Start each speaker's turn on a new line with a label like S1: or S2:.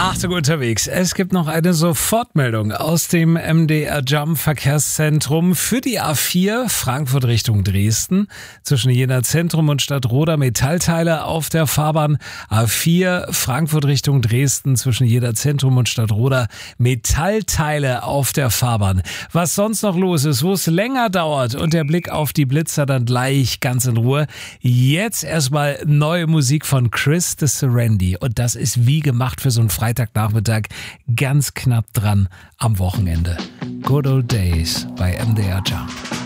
S1: Achtung unterwegs. Es gibt noch eine Sofortmeldung aus dem MDR Jump Verkehrszentrum für die A4 Frankfurt Richtung Dresden. Zwischen Jena Zentrum und Stadtroda Metallteile auf der Fahrbahn. A4 Frankfurt Richtung Dresden zwischen Jena Zentrum und Stadtroda Metallteile auf der Fahrbahn. Was sonst noch los ist, wo es länger dauert und der Blick auf die Blitzer dann gleich ganz in Ruhe. Jetzt erstmal neue Musik von Chris de Serendi. Und das ist wie gemacht für so einen Freitagnachmittag, ganz knapp dran am Wochenende. Good Old Days bei MDR Jump.